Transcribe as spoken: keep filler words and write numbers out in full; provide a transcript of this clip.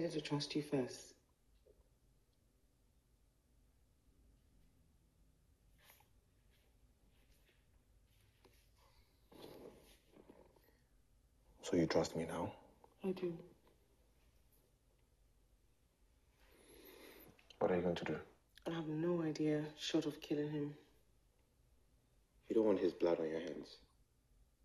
decided to trust you first. So you trust me now? I do. What are you going to do? I have no idea, short of killing him. You don't want his blood on your hands.